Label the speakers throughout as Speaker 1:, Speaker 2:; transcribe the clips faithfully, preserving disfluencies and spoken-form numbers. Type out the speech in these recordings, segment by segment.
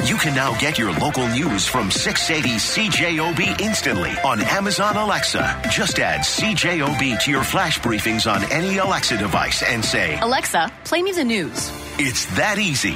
Speaker 1: You can now get your local news from six eighty C J O B instantly on Amazon Alexa. Just add C J O B to your flash briefings on any Alexa device and say,
Speaker 2: Alexa, play me the news.
Speaker 1: It's that easy.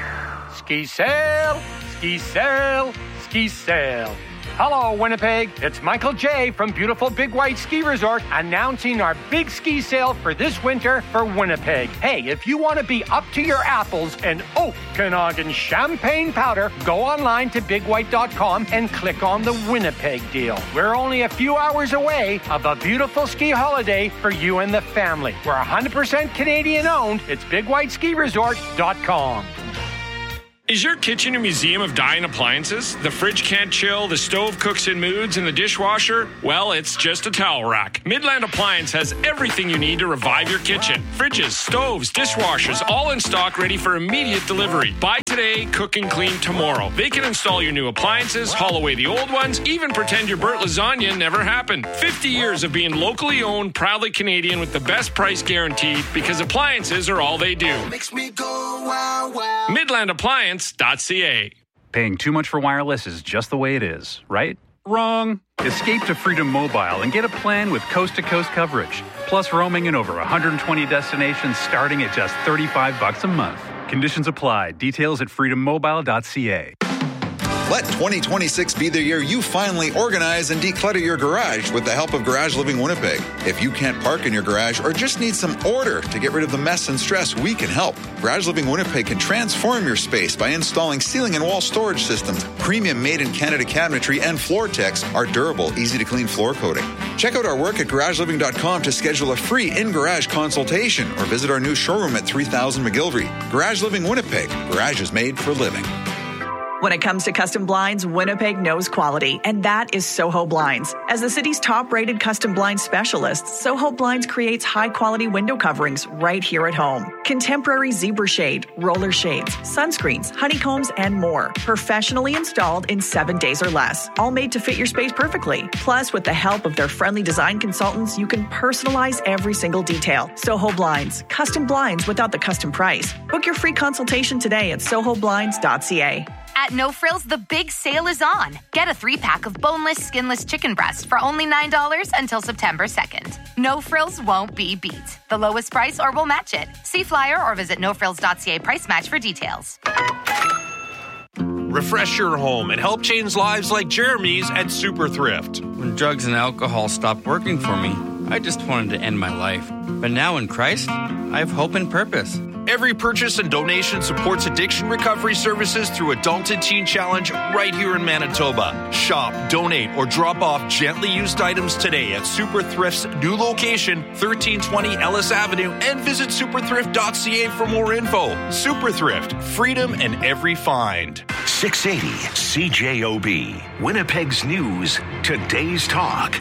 Speaker 3: Ski sail, ski sail, ski sail. Hello, Winnipeg. It's Michael J. from beautiful Big White Ski Resort announcing our big ski sale for this winter for Winnipeg. Hey, if you want to be up to your apples in Okanagan champagne powder, go online to big white dot com and click on the Winnipeg deal. We're only a few hours away of a beautiful ski holiday for you and the family. We're one hundred percent Canadian owned. It's big white ski resort dot com.
Speaker 4: Is your kitchen a museum of dying appliances? The fridge can't chill, the stove cooks in moods, and the dishwasher? Well, it's just a towel rack. Midland Appliance has everything you need to revive your kitchen. Fridges, stoves, dishwashers, all in stock, ready for immediate delivery. Buy today, cook and clean tomorrow. They can install your new appliances, haul away the old ones, even pretend your burnt lasagna never happened. fifty years of being locally owned, proudly Canadian with the best price guaranteed, because appliances are all they do.
Speaker 5: Makes me go wow, wow.
Speaker 4: Midland Appliance. .ca.
Speaker 6: Paying too much for wireless is just the way it is, right? Wrong. Escape to Freedom Mobile and get a plan with coast-to-coast coverage, plus roaming in over one hundred twenty destinations starting at just thirty-five bucks a month. Conditions apply. Details at freedom mobile dot c a.
Speaker 7: Let twenty twenty-six be the year you finally organize and declutter your garage with the help of Garage Living Winnipeg. If you can't park in your garage or just need some order to get rid of the mess and stress, we can help. Garage Living Winnipeg can transform your space by installing ceiling and wall storage systems, premium made-in-Canada cabinetry, and Floor-Tex, our durable, easy-to-clean floor coating. Check out our work at garage living dot com to schedule a free in-garage consultation or visit our new showroom at three thousand McGillivray. Garage Living Winnipeg. Garage is made for living.
Speaker 8: When it comes to custom blinds, Winnipeg knows quality, and that is Soho Blinds. As the city's top-rated custom blind specialist, Soho Blinds creates high-quality window coverings right here at home. Contemporary zebra shade, roller shades, sunscreens, honeycombs, and more. Professionally installed in seven days or less. All made to fit your space perfectly. Plus, with the help of their friendly design consultants, you can personalize every single detail. Soho Blinds. Custom blinds without the custom price. Book your free consultation today at soho blinds dot c a.
Speaker 9: At No Frills, the big sale is on. Get a three-pack of boneless, skinless chicken breast for only nine dollars until September second. No Frills won't be beat. The lowest price or we'll match it. See flyer or visit no frills dot c a price match for details.
Speaker 10: Refresh your home and help change lives like Jeremy's at Super Thrift.
Speaker 11: When drugs and alcohol stopped working for me, I just wanted to end my life. But now in Christ, I have hope and purpose.
Speaker 10: Every purchase and donation supports addiction recovery services through Adult and Teen Challenge right here in Manitoba. Shop, donate, or drop off gently used items today at Super Thrift's new location, thirteen twenty Ellis Avenue, and visit super thrift dot c a for more info. Super Thrift, freedom in every find.
Speaker 1: six eighty C J O B, Winnipeg's News, today's talk.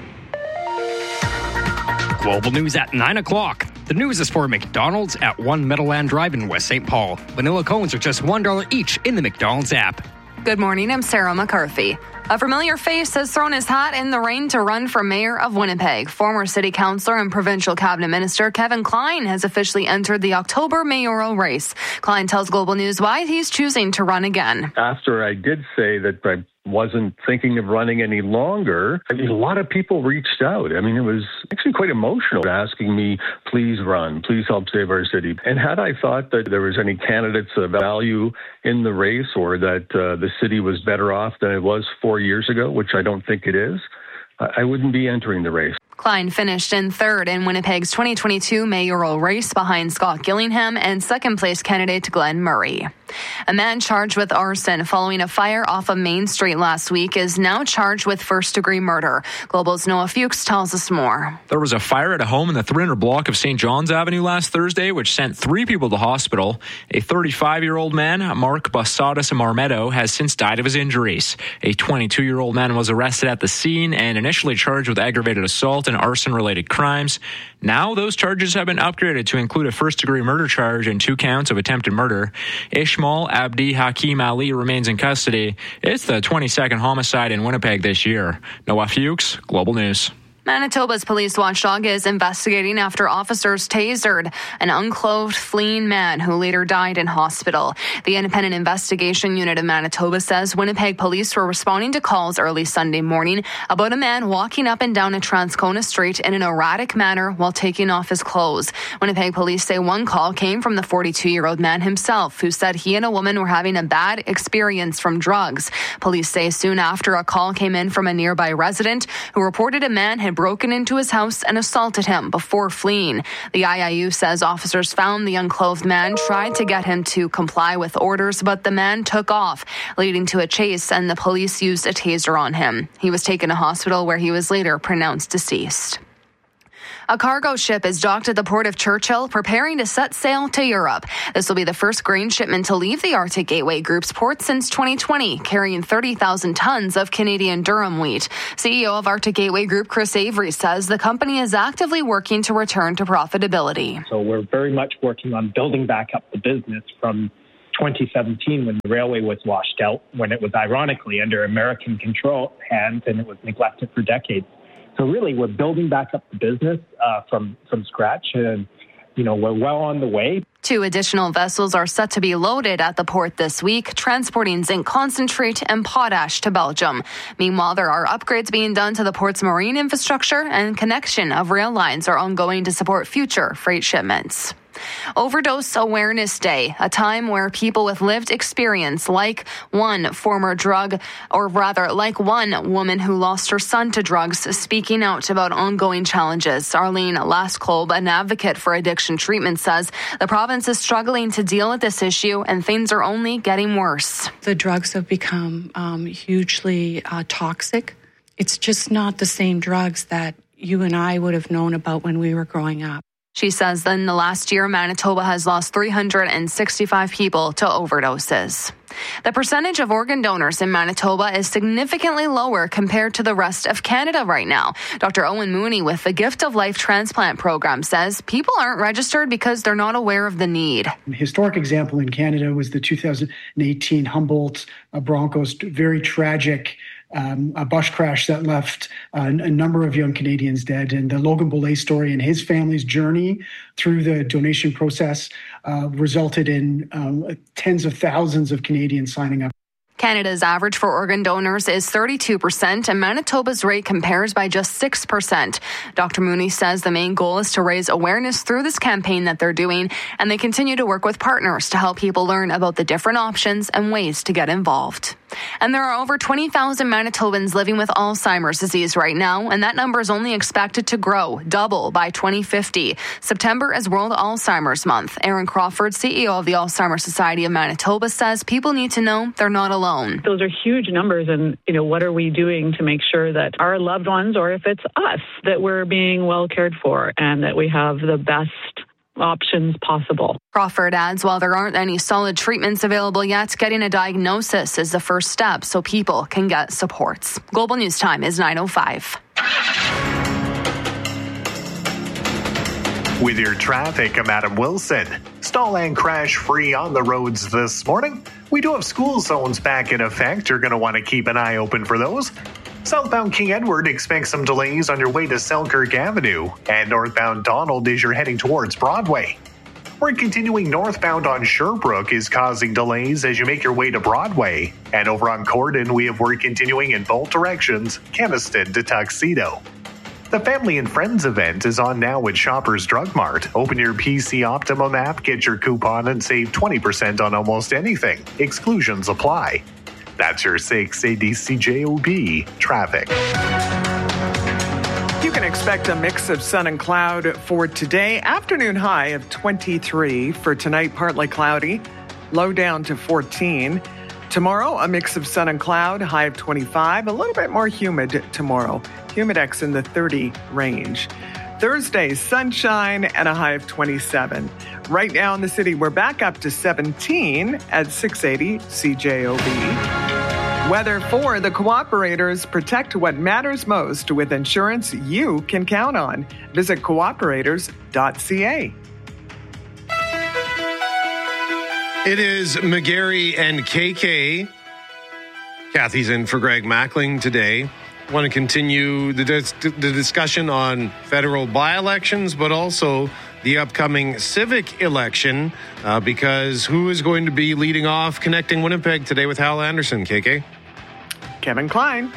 Speaker 12: Global news at nine o'clock. The news is for McDonald's at One Meadowland Drive in West Saint Paul. Vanilla cones are just one dollar each in the McDonald's app.
Speaker 13: Good morning, I'm Sarah McCarthy. A familiar face has thrown his hat in the ring to run for mayor of Winnipeg. Former city councillor and provincial cabinet minister Kevin Klein has officially entered the October mayoral race. Klein tells Global News why he's choosing to run again.
Speaker 14: After I did say that I wasn't thinking of running any longer, I mean, a lot of people reached out. I mean, it was actually quite emotional asking me, please run, please help save our city. And had I thought that there was any candidates of value in the race or that uh, the city was better off than it was four years ago, which I don't think it is, I wouldn't be entering the race.
Speaker 13: Klein finished in third in Winnipeg's twenty twenty-two mayoral race behind Scott Gillingham and second-place candidate Glenn Murray. A man charged with arson following a fire off of Main Street last week is now charged with first-degree murder. Global's Noah Fuchs tells us more.
Speaker 15: There was a fire at a home in the three hundred block of Saint John's Avenue last Thursday, which sent three people to hospital. A thirty-five-year-old man, Mark Basadas Marmetto, has since died of his injuries. A twenty-two-year-old man was arrested at the scene and initially charged with aggravated assault and arson-related crimes. Now those charges have been upgraded to include a first-degree murder charge and two counts of attempted murder. Ishmael Abdi Hakim Ali remains in custody. It's the twenty-second homicide in Winnipeg this year. Noah Fuchs, Global News.
Speaker 13: Manitoba's police watchdog is investigating after officers tasered an unclothed fleeing man who later died in hospital. The Independent Investigation Unit of Manitoba says Winnipeg police were responding to calls early Sunday morning about a man walking up and down a Transcona street in an erratic manner while taking off his clothes. Winnipeg police say one call came from the forty-two-year-old man himself, who said he and a woman were having a bad experience from drugs. Police say soon after a call came in from a nearby resident who reported a man had broken into his house and assaulted him before fleeing. The I I U says officers found the unclothed man, tried to get him to comply with orders, but the man took off, leading to a chase, and the police used a taser on him. He was taken to hospital where he was later pronounced deceased. A cargo ship is docked at the port of Churchill, preparing to set sail to Europe. This will be the first grain shipment to leave the Arctic Gateway Group's port since twenty twenty, carrying thirty thousand tons of Canadian durum wheat. C E O of Arctic Gateway Group, Chris Avery, says the company is actively working to return to profitability.
Speaker 16: So we're very much working on building back up the business from twenty seventeen, when the railway was washed out, when it was ironically under American control hands and it was neglected for decades. So really, we're building back up the business uh, from, from scratch, and, you know, we're well on the way.
Speaker 13: Two additional vessels are set to be loaded at the port this week, transporting zinc concentrate and potash to Belgium. Meanwhile, there are upgrades being done to the port's marine infrastructure, and connection of rail lines are ongoing to support future freight shipments. Overdose Awareness Day, a time where people with lived experience, like one former drug, or rather like one woman who lost her son to drugs, speaking out about ongoing challenges. Arlene Laskolb, an advocate for addiction treatment, says the province is struggling to deal with this issue and things are only getting worse.
Speaker 17: The drugs have become um, hugely uh, toxic. It's just not the same drugs that you and I would have known about when we were growing up.
Speaker 13: She says that in the last year, Manitoba has lost three hundred sixty-five people to overdoses. The percentage of organ donors in Manitoba is significantly lower compared to the rest of Canada right now. Doctor Owen Mooney with the Gift of Life Transplant Program says people aren't registered because they're not aware of the need.
Speaker 18: A historic example in Canada was the two thousand eighteen Humboldt uh, Broncos, very tragic Um, a bus crash that left uh, a number of young Canadians dead. And the Logan Boulay story and his family's journey through the donation process uh, resulted in um, tens of thousands of Canadians signing up.
Speaker 13: Canada's average for organ donors is thirty-two percent, and Manitoba's rate compares by just six percent. Doctor Mooney says the main goal is to raise awareness through this campaign that they're doing, and they continue to work with partners to help people learn about the different options and ways to get involved. And there are over twenty thousand Manitobans living with Alzheimer's disease right now, and that number is only expected to grow, double by twenty fifty. September is World Alzheimer's Month. Aaron Crawford, C E O of the Alzheimer's Society of Manitoba, says people need to know they're not alone.
Speaker 19: Those are huge numbers, and, you know, what are we doing to make sure that our loved ones, or if it's us, that we're being well cared for and that we have the best options possible.
Speaker 13: Crawford adds, while there aren't any solid treatments available yet, getting a diagnosis is the first step so people can get supports. Global News Time is nine oh five.
Speaker 20: With your traffic, I'm Adam Wilson. Stall and crash free on the roads this morning. We do have school zones back in effect. You're going to want to keep an eye open for those. Southbound King Edward expects some delays on your way to Selkirk Avenue, and northbound Donald as you're heading towards Broadway. We're continuing northbound on Sherbrooke is causing delays as you make your way to Broadway. And over on Corden, we have work continuing in both directions, Keniston to Tuxedo. The Family and Friends event is on now at Shoppers Drug Mart. Open your P C Optimum app, get your coupon, and save twenty percent on almost anything. Exclusions apply. That's your six eighty C J O B traffic.
Speaker 21: You can expect a mix of sun and cloud for today. Afternoon high of twenty-three. For tonight, partly cloudy. Low down to fourteen. Tomorrow, a mix of sun and cloud, high of twenty-five. A little bit more humid tomorrow. Humidex in the thirty range. Thursday, sunshine and a high of twenty-seven. Right now in the city, we're back up to seventeen at six eighty C J O B. Weather for the Cooperators. Protect what matters most with insurance you can count on. Visit cooperators dot c a.
Speaker 22: It is McGarry and K K. Kathy's in for Greg Mackling today.
Speaker 2: want to continue the, dis- the discussion on federal by-elections, but also the upcoming civic election, uh, because who is going to be leading off Connecting Winnipeg today with Hal Anderson, K K?
Speaker 21: Kevin Klein.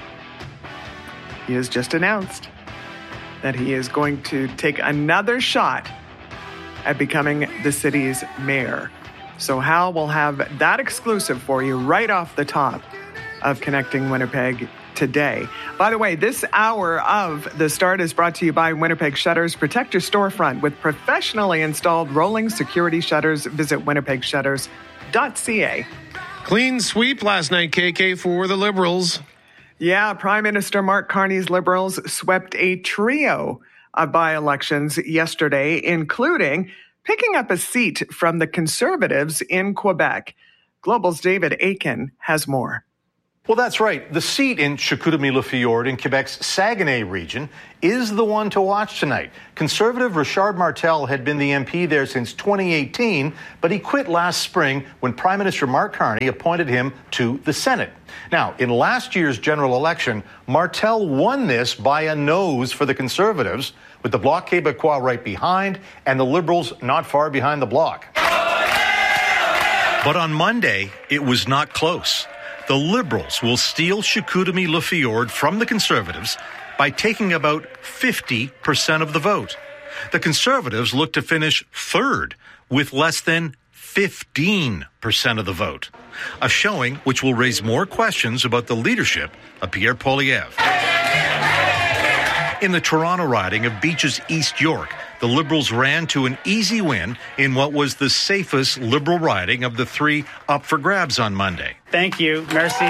Speaker 21: He has just announced that he is going to take another shot at becoming the city's mayor. So Hal will have that exclusive for you right off the top of Connecting Winnipeg today. By the way, this hour of The Start is brought to you by Winnipeg Shutters. Protect your storefront with professionally installed rolling security shutters. Visit winnipeg shutters dot c a.
Speaker 2: Clean sweep last night, K K, for the Liberals.
Speaker 21: Yeah, Prime Minister Mark Carney's Liberals swept a trio of by-elections yesterday, including picking up a seat from the Conservatives in Quebec. Global's David Akin has more.
Speaker 3: Well, that's right. The seat in Chicoutimi-Le-Fjord in Quebec's Saguenay region is the one to watch tonight. Conservative Richard Martel had been the M P there since twenty eighteen, but he quit last spring when Prime Minister Mark Carney appointed him to the Senate. Now, in last year's general election, Martel won this by a nose for the Conservatives, with the Bloc Québécois right behind and the Liberals not far behind the Bloc. But on Monday, it was not close. The Liberals will steal Chicoutimi-Le-Fjord from the Conservatives by taking about fifty percent of the vote. The Conservatives look to finish third with less than fifteen percent of the vote, a showing which will raise more questions about the leadership of Pierre Poilievre. In the Toronto riding of Beach's East York, the Liberals ran to an easy win in what was the safest Liberal riding of the three up for grabs on Monday.
Speaker 23: Thank you. Merci.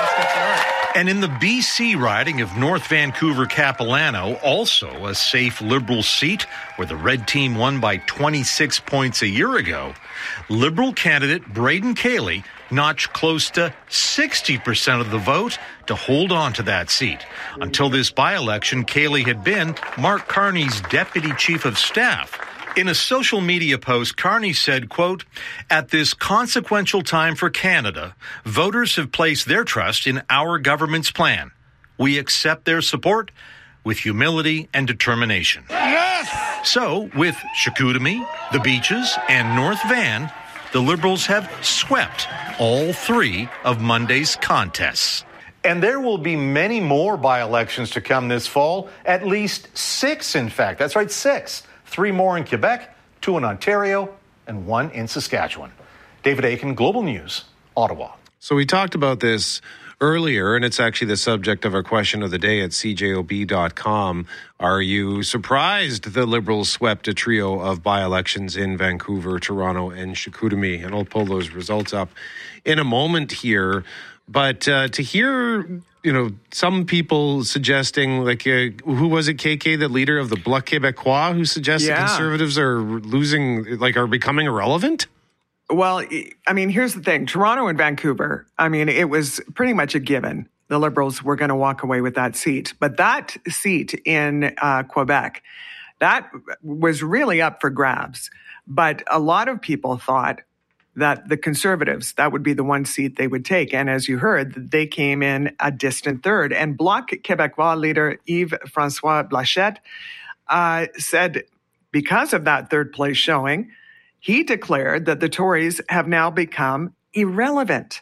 Speaker 3: And in the B C riding of North Vancouver-Capilano, also a safe Liberal seat where the red team won by twenty-six points a year ago, Liberal candidate Braden Cayley notched close to sixty percent of the vote to hold on to that seat. Until this by-election, Cayley had been Mark Carney's deputy chief of staff. In a social media post, Carney said, quote, "At this consequential time for Canada, voters have placed their trust in our government's plan. We accept their support with humility and determination." Yes! So, with Chicoutimi, the Beaches, and North Van, the Liberals have swept all three of Monday's contests. And there will be many more by-elections to come this fall, at least six, in fact. That's right, six. Three more in Quebec, two in Ontario, and one in Saskatchewan. David Akin, Global News, Ottawa.
Speaker 2: So we talked about this earlier, and it's actually the subject of our question of the day at c j o b dot com. Are you surprised the Liberals swept a trio of by-elections in Vancouver, Toronto, and Chicoutimi? And I'll pull those results up in a moment here. But uh, to hear, you know, some people suggesting, like, uh, who was it, K K, the leader of the Bloc Québécois, who suggested
Speaker 21: Yeah.
Speaker 2: Conservatives are losing, like, are becoming irrelevant?
Speaker 21: Well, I mean, here's the thing. Toronto and Vancouver, I mean, it was pretty much a given. The Liberals were going to walk away with that seat. But that seat in uh, Quebec, that was really up for grabs. But a lot of people thought that the Conservatives, that would be the one seat they would take. And as you heard, they came in a distant third. And Bloc Québécois leader Yves-François Blanchet uh, said because of that third place showing, he declared that the Tories have now become irrelevant.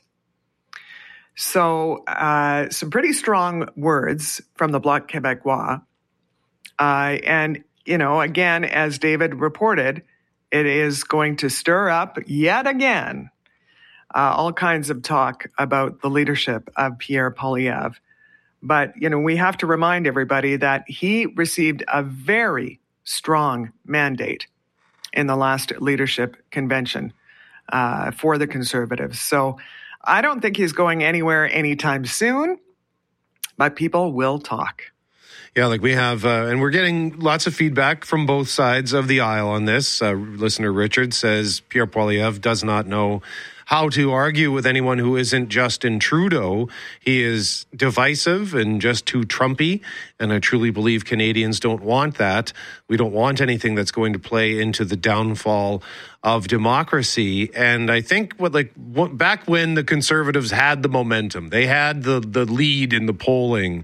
Speaker 21: So uh, some pretty strong words from the Bloc Québécois. Uh, and, you know, again, as David reported, it is going to stir up yet again uh, all kinds of talk about the leadership of Pierre Poilievre. But, you know, we have to remind everybody that he received a very strong mandate in the last leadership convention uh, for the Conservatives. So I don't think he's going anywhere anytime soon, but people will talk.
Speaker 2: Yeah, like we have, uh, and we're getting lots of feedback from both sides of the aisle on this. Uh, listener Richard says Pierre Poilievre does not know how to argue with anyone who isn't Justin Trudeau. He is divisive and just too Trumpy, and I truly believe Canadians don't want that. We don't want anything that's going to play into the downfall of democracy. And I think what, like, what, back when the Conservatives had the momentum, they had the the lead in the polling,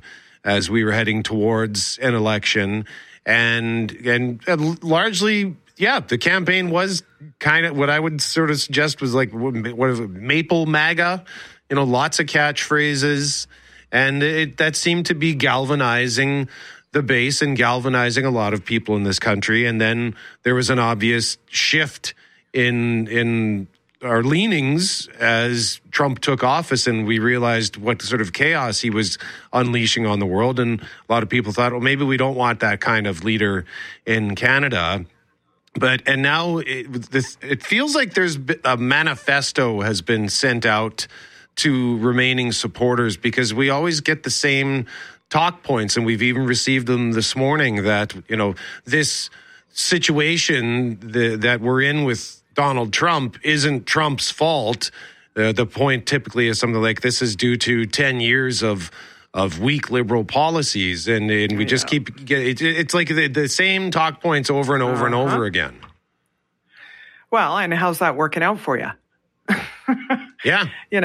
Speaker 2: as we were heading towards an election. And, and and largely, yeah, the campaign was kind of what I would sort of suggest was like, what is it, Maple MAGA, you know, lots of catchphrases. And it, that seemed to be galvanizing the base and galvanizing a lot of people in this country. And then there was an obvious shift in in our leanings as Trump took office, and we realized what sort of chaos he was unleashing on the world. And a lot of people thought, well, maybe we don't want that kind of leader in Canada. But and now it, this, it feels like there's a manifesto has been sent out to remaining supporters, because we always get the same talk points, and we've even received them this morning that, you know, this situation the, that we're in with Donald Trump isn't Trump's fault. Uh, the point typically is something like this is due to ten years of of weak liberal policies, and, and we just yeah. keep it, it's like the, the same talk points over and over uh-huh. and over again.
Speaker 21: Well, and how's that working out for you?
Speaker 2: Yeah.
Speaker 21: You know,